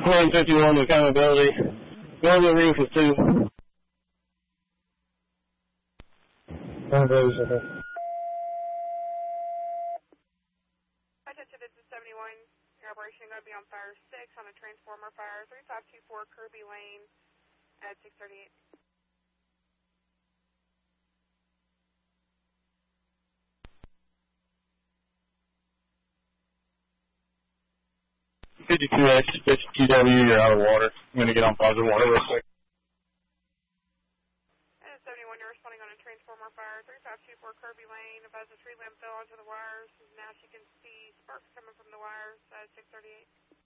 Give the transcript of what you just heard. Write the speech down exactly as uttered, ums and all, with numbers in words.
one fifty-one accountability. Go to the roof with two. One of those, okay. Attention, this is seventy-one. Your operation going to be on fire six on a transformer fire, three five two four Kirby Lane at six thirty-eight. fifty-two X, fifty-two W, you're out of water. I'm going to get on positive water real quick. And seventy-one, you're responding on a transformer fire, three five two four Kirby Lane. As the tree limb fell onto the wires, now she can see sparks coming from the wires at six thirty-eight.